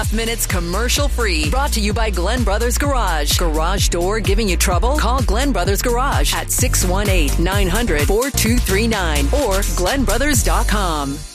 2.5 minutes commercial free. Brought to you by Glenn Brothers Garage. Garage door giving you trouble? Call Glenn Brothers Garage at 618-900-4239 or GlennBrothers.com.